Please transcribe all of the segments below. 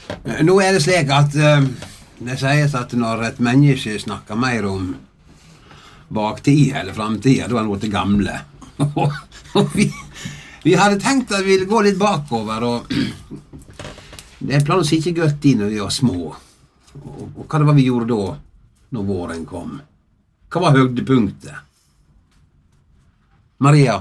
Nå det slik at det sies at når et menneske snakker mer om baktid eller framtida, da han blitt gamle. Og vi hadde tenkt at vi ville gå litt bakover, og det planer oss ikke godt inn når vi var små. Og hva det var vi gjorde da, når våren kom? Hva var høydepunktet? Maria?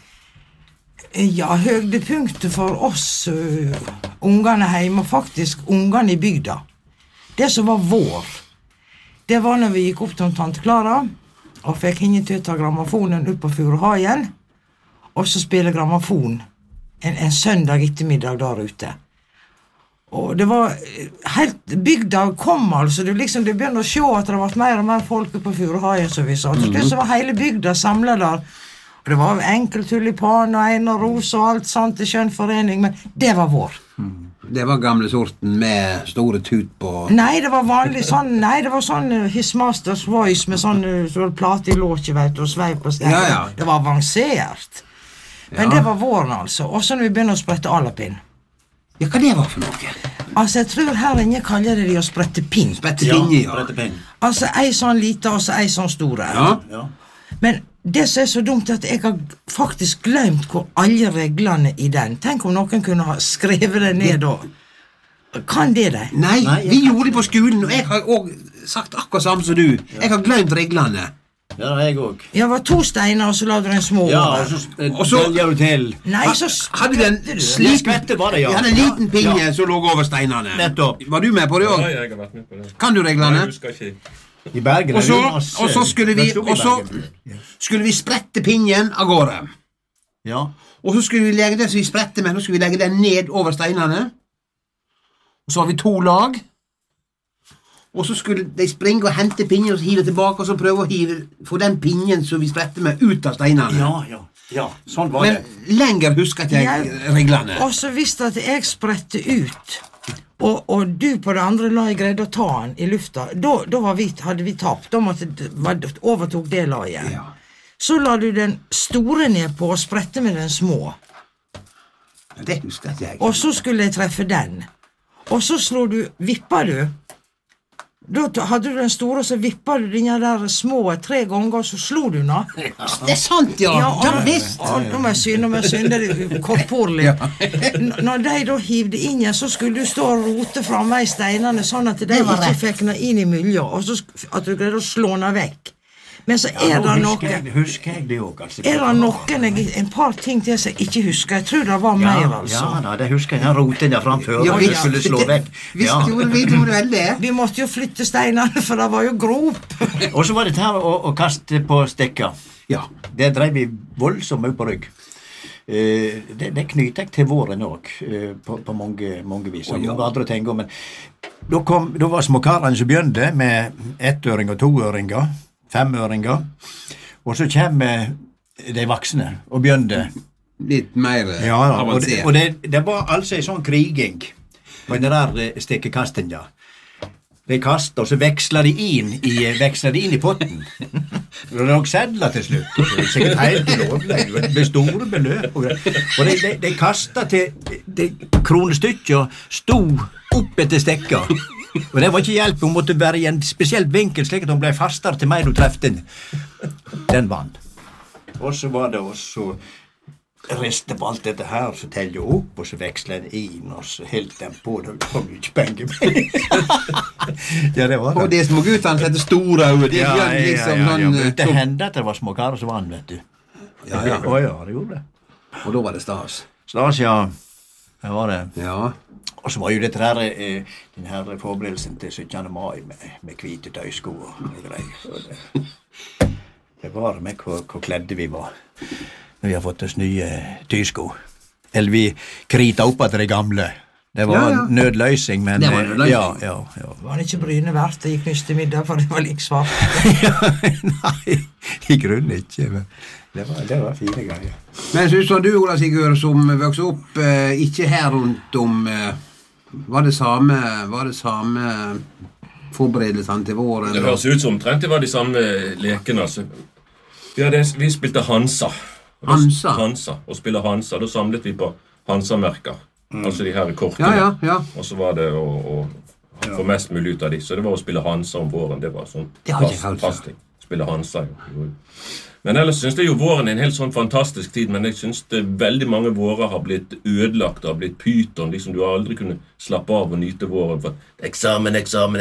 Ja, høydepunktet for oss ungene hjemme, faktisk ungene i bygda. Det som var vår, det var når vi gikk opp til tante Klara, og fikk henne til å ta grammofonen opp på Furuhagen, og så spille grammofon en søndag ettermiddag der ute. Og det var helt bygda kom, altså. Det begynte å se at det var mer og mer folk på Furuhagen, som vi sa. Det så var hele bygda samlet der. Og det var enkel tulipan og en og ros og alt sånt i skjønn forening, men det var vår. Det var gamle sorten med store tut på... Nei, det var vanlig sånn, det var sånn His Master's Voice med sånn plate i låket, vet du, og sveip på stedet. Ja. Det var avansert. Men det var våren, altså. Og så når vi begynner å sprette alapinn. Ja, hva det var for noe? Altså, jeg tror her inne kaller det å sprette pinn. Sprette pinn, ja. Sprette pinn. Altså, ei sånn lite og så ei sånn store. Ja. Men det som så dumt at jeg har faktisk glemt hvor alle reglene i den. Tenk om noen kunne ha skrevet det ned da. Kan det det? Nei, vi gjorde det på skolen, og jeg har også sagt akkurat samme som du. Jeg har glemt reglene. Ja, jeg også. Ja, det var 2 steiner, og så la du en små Ja, over. og så bølger du til. Nei, så Hadde vi en Skvette var det, ja. Vi hadde en liten pinne som lå over steinene. Nettopp. Var du med på det også? Ja, jeg har vært med på det. Kan du reglene? Nei, jeg husker ikke. I Bergen Og så skulle vi sprette pinnen av gårde. Ja. Og så skulle vi legge det som vi sprette med, så skulle vi legge den ned over steinene. Og så har vi 2 lag. Og så skulle de springe og hente pinnen og så hive tilbake, og så prøve å få den pinnen som vi sprette med ut av steinene. Ja, sånn var det. Men lenger husker ikke jeg reglene. Og så visste at jeg sprette ut, og du på det andre laget greide å ta den i lufta. Da hadde vi tapt. Da overtok det laget. Ja. Så la du den store ned på og sprette med den små. Det husker ikke jeg. Og så skulle jeg treffe den. Og så vippa du. Da hadde du den store, og så vippa du den der små 3 ganger, og så slo du den. Det sant, ja. Ja, visst. Nå må jeg synde det kortporlig. Ja. Når de da hivde inn igjen, så skulle du stå og rote fremme i steinene, sånn at de ikke fikk den inn i miljøet, og så at du greide å slå den vekk. Men så det noe... Husker jeg det også, altså. Det en par ting til som jeg ikke husker. Jeg tror det var mer, altså. Ja, det husker jeg. Den roten der framfør, Ja, og jeg skulle slå vekk. Visst gjorde vi vel det. Vi måtte jo flytte steinene, for det var jo grop. Og så var det her å kaste på stekka. Ja. Det drev vi voldsomt mye på rygg. Det knyter jeg til våren også, på mange vis, og mange andre ting. Men da var småkarene som begynte med 1-øring og 2-øringer, 5-øringer, og så kommer de voksne og begynner. Litt mer avansert. Og det var altså en sånn kriging på den der stekkekasten, ja. De kaster, og så veksler de inn i potten. Og det er nok sedler til slutt. Det er sikkert helt lovlig. Det store beløp. Og de kastet til kronestykker stod opp etter stekka. Og det var ikke hjelp, hun måtte være i en spesielt vinkel, slik at hun ble fastere til meg du trefte den. Den vann. Og så var det også resten på alt dette her, så teller jeg opp, og så veksler jeg inn, og så helt den på, det kom jo ikke penger med. Ja, det var det. Og de små guttene som heter store, de gjør liksom sånn... Det hendte at det var små karer som vann, vet du. Ja. Ja, det gjorde det. Og da var det stas. Stas, ja. Det var det. Ja. Og så var jo dette her, den her forberedelsen til 17. mai med hvite tøysko og greier. Det var med hvor kledde vi var når vi har fått oss nye tøysko. Eller vi krita opp at de gamle. Det var en nødløsning, men... Det var nødløsning. Ja. Var det ikke bryne verdt? Det gikk nyst til middag, for det var like svart. Nei, i grunnen ikke, men det var fine greier. Men synes du, Ola Sigurd, som vokste opp ikke her rundt om... Var det samme forberedelsene til våren? Det høres ut som omtrent det var de samme lekene, altså. Vi spilte Hansa. Hansa? Hansa, og spiller Hansa. Da samlet vi på Hansa-merker. Altså de her kortene. Ja. Og så var det å få mest mulig ut av de. Så det var å spille Hansa om våren. Det var sånn Det har ikke jeg hørt fast ting. Spille Hansa. Jo. Men ellers synes jeg jo våren en helt sånn fantastisk tid, men jeg synes det veldig mange vårer har blitt ødelagt, har blitt pyton, liksom du har aldri kunnet slappe av og nyte våren, for eksamen.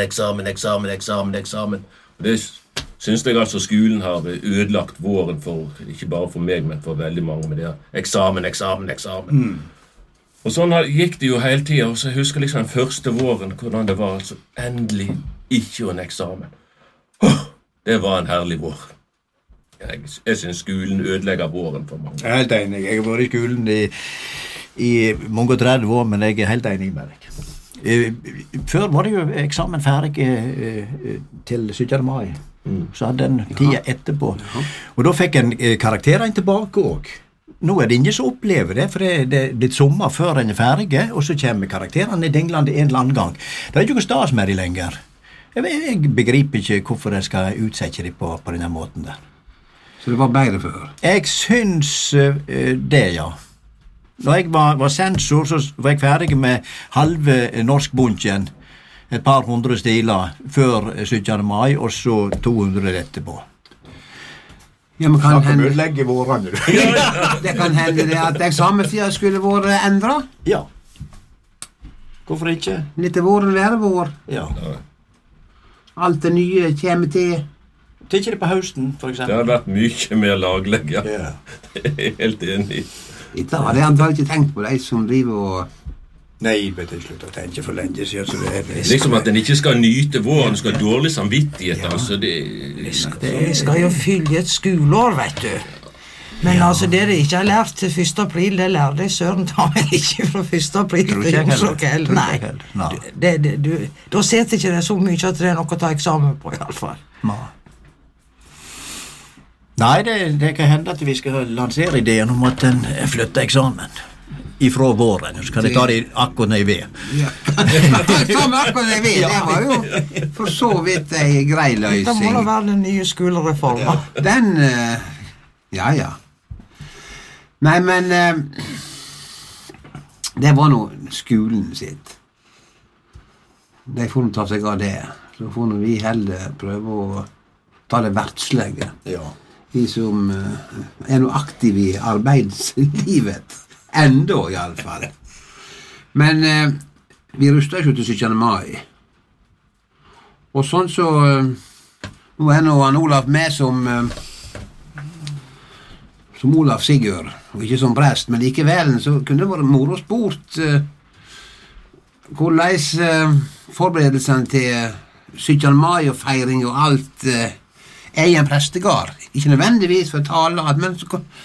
Og det synes jeg altså skolen har ødelagt våren for, ikke bare for meg, men for veldig mange med det her. Eksamen. Og sånn gikk det jo hele tiden, og så jeg husker liksom den første våren, hvordan det var, altså endelig ikke en eksamen. Det var en herlig vår. Jeg synes skolen ødelegger våren for mange. Jeg er helt enig. Jeg har vært i skolen i mange 30 år, men jeg er helt enig med deg. Før var det jo eksamen ferdig til 17. mai. Så hadde den tiden etterpå. Og da fikk en karakterene tilbake også. Nå er det ingen som opplever det, for det er litt sommer før den er ferdig, og så kommer karakterene i England en eller annen gang. Det er ikke noe stas med de lenger. Jeg begriper ikke hvorfor jeg skal utsette de på denne måten der. Så det var bedre før? Jeg syns det, ja. Når jeg var sensor, så var jeg ferdig med halve norskbunken, et par hundre stiler før 17. mai, og så 200 etterpå. Ja, men kan hende... Legge vårene. Det kan hende det at eksamenstida skulle vært endret? Ja. Hvorfor ikke? Litt våren være vår. Ja. Alt det nye kommer til... Tenker det på høsten, for eksempel? Det har vært mye mer laglegg, ja. Ja. Jeg er helt enig. Det har jeg antagelig ikke tenkt på, de som driver og... Nei, men det slutt å tenke for lenge siden, så det er... Liksom at den ikke skal nyte våren, skal ha dårlig samvittighet, altså det... Det skal jo fylle et skoleår, vet du. Men altså, det de ikke har lært til 1. april, det lærer de søren ta meg ikke fra 1. april til Jonsokkel. Nei, da setter ikke det så mye at det er noe å ta eksamen på, i alle fall. Nei, det kan hende at vi skal lansere ideen om at den flytter eksamen ifra våren. Så kan de ta det akkurat ned i ved. Ja. Eksamen akkurat ned i ved, det var jo for så vidt en grei løsning. Det må da være den nye skolereformen. Den, ja. Nei, men det var nå skolen sitt. De får ta seg av det. Så får vi heller prøve å ta det verdslige. Ja. Vi som er nå aktive i arbeidslivet. Enda i alle fall. Men vi ruster ikke til 17. mai. Og sånn så nå er nå han Olav med som Olav Sigurd, og ikke som prest, men likevel så kunne det vært moro sport hvordan forberedelsene til 17. mai og feiring og alt er i en prestegard. Ikke nødvendigvis for å tale, men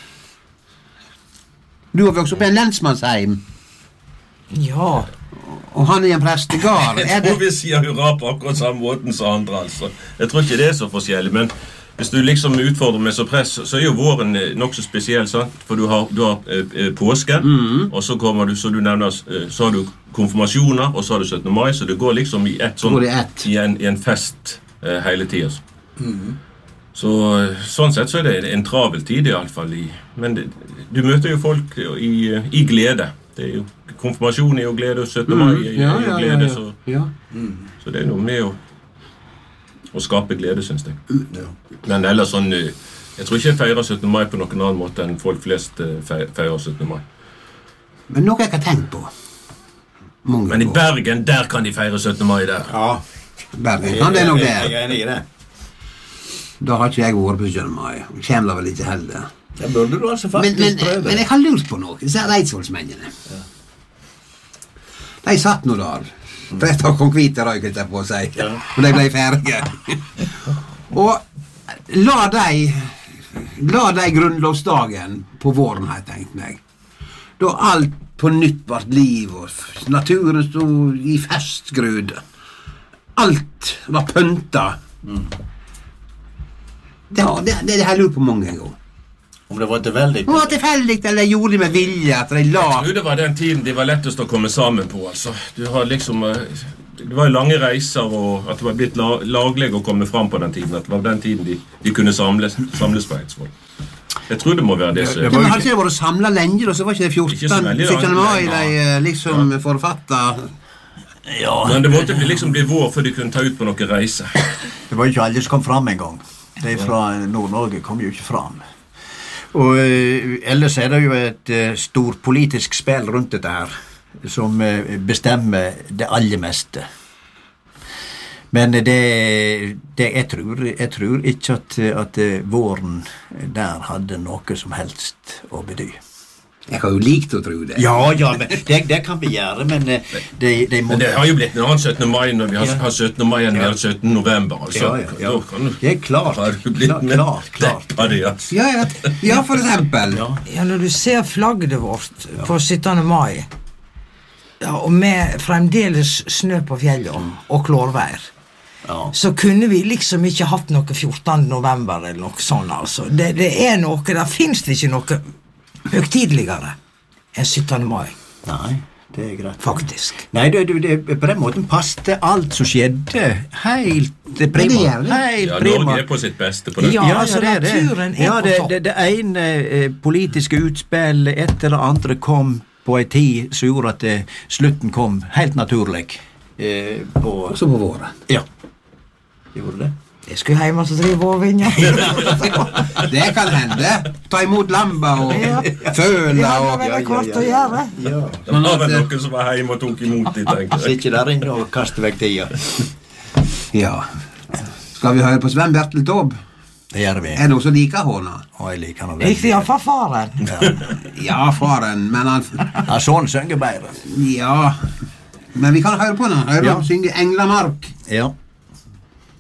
du har vokst opp i en lensmannsheim. Ja. Og han er i en prestegard. Jeg tror vi sier hurra på akkurat samme måten som andre, altså. Jeg tror ikke det er så forskjellig, men hvis du liksom utfordrer meg så press, så er jo våren nok så spesiell, sant? For du har påske, og så kommer du, så du nevner, så har du konfirmasjoner, og så har du 17. mai, så det går liksom i i en fest hele tiden. Så sånn sett så er det en travel tid i alle fall, men du møter jo folk i glede. Det er jo, konfirmasjon er jo glede, og 17. mai er jo glede, så det er noe med å skape glede, synes jeg. Men ellers sånn, jeg tror ikke jeg feirer 17. mai på noen annen måte enn folk flest feirer 17. mai. Men noe jeg har tenkt på. Men i Bergen, der kan de feire 17. mai der. Ja. Bergen kan det nok der. Jeg er enig i det. Da har ikke jeg vært på 17. mai. Kjem da vel ikke heller. Det burde du altså faktisk prøve. Men jeg har lurt på noe. Disse Reidsvoldsmennene. De satt nå der. Rett av kong Hvite røyket jeg på å si. Og de ble ferdige. Og la de grunnlovsdagen på våren, har jeg tenkt meg. Da alt på nytt ble liv, og naturen stod i festgrud. Alt var pyntet. Det har jeg lurt på mange ganger. Om det var tilfeldig? Om det var tilfeldig, eller gjorde de med vilje, at de la... Jeg tror det var den tiden de var lettest å komme sammen på, altså. Du har liksom... Det var lange reiser, og at det var blitt laglig å komme fram på den tiden. At det var den tiden de kunne samles på Eidsvoll. Jeg tror det må være det som Men hadde ikke det vært samlet lenge, da, så var ikke det Ikke så veldig 14. mai langt. de liksom forfattet. Men det måtte liksom bli vår før de kunne ta ut på noen reise. Det var jo ikke alle som kom fram en gang. De fra Nord-Norge kom jo ikke fram. Og ellers det jo et stort politisk spill rundt dette her, som bestemmer det aller meste. Men jeg tror ikke at våren der hadde noe som helst å bety. Jeg har jo likt å tro det. Ja, men det kan vi gjøre, men de må... Men det har jo blitt en annen 17. mai når vi har 17. mai enn vi har 17. november, altså. Ja. Da kan du... Det klart. Har du blitt Klart. Av det, altså. Ja, for eksempel. Ja, når du ser flagget vårt på 17. mai, og med fremdeles snø på fjellet og klårvær, så kunne vi liksom ikke hatt noe 14. november eller noe sånt, altså. Det noe, der finnes det ikke noe høgtidligere enn 17. mai. Nei, det greit. Faktisk. Nei, på den måten passte alt som skjedde helt prima. Ja, Norge på sitt beste på det. Ja, altså naturen på topp. Det ene politiske utspill etter det andre kom på en tid som gjorde at slutten kom helt naturlig. Også på våren. Ja. Gjorde det? Jeg skulle hjemme og drive vårvinja. Det kan hende. Ta imot lamba og føle og... Det var kvart å gjøre. Ja. Det var vel noen som var hjemme og tok imot de, tenker Så jeg. ikke der inne og kaste vekk tida. Ja. Skal vi høre på Sven Bertel Taube? Det gjør vi. Er det noe som liker hånda? Og jeg liker han Jeg fikk iallfall faren. Ja, faren, men han... Ja, sånn synger bedre. Ja, men vi kan høre på den. Høre Ja. han synge Englamark. Ja.